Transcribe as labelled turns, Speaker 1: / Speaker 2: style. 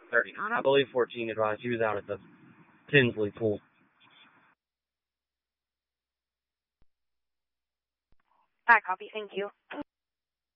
Speaker 1: 39. I believe 14 advised. He was out at the Tinsley pool.
Speaker 2: I copy. Thank you.